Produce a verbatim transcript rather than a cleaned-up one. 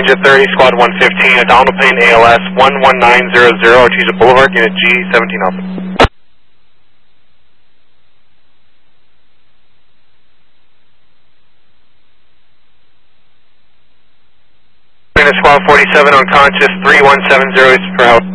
Ranger thirty, Squad one fifteen, abdominal pain A L S one one nine zero zero, Artesia Boulevard, unit G seventeen Alpha. Squad forty-seven, unconscious, three one seven zero, per hour.